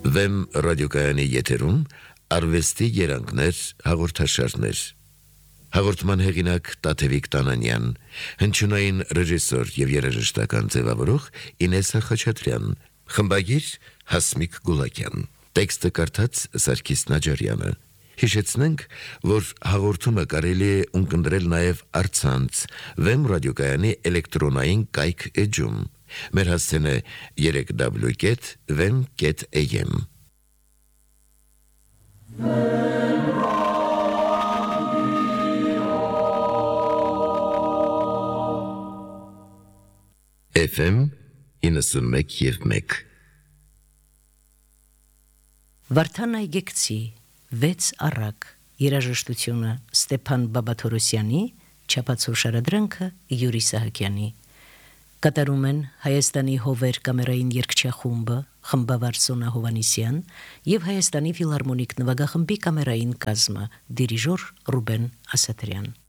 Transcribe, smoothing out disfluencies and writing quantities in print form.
Վեմ ռադիոկայանի եթերում արվեստի երանգներ հաղորդաշարներ։ Հաղորդման հեղինակ Տաթևիկ Տանանյան, հնչյունային ռեժիսոր եւ երաժշտական ձևավորող Ինեսա Խաչատրյան, խմբագիր Հասմիկ Գուլակյան, տեքստը կարդաց Սարգիս Նաջարյանը։ Հիշեցնենք, որ հաղորդումը կարելի է ունկնդրել նաև առցանց Վեմ ռադիոկայանի էլեկտրոնային կայք էջում։ Մեր հասցեն է 3w.vem.am FM 91.1 Վարդան այգեկցի 6 առակ երաժշտությունը Ստեփան Բաբաթորոսյանի, չափածո շարադրանքը Յուրի Սահակյանի։ Կատարում են Հայաստանի Հովեր կամերային երգչախումբը, խմբավար Սոնա Հովանիսյան եւ Հայաստանի ֆիլհարմոնիկ նվագախմբի կամերային կազմը, դիրիժոր Ռուբեն Ասատրյան։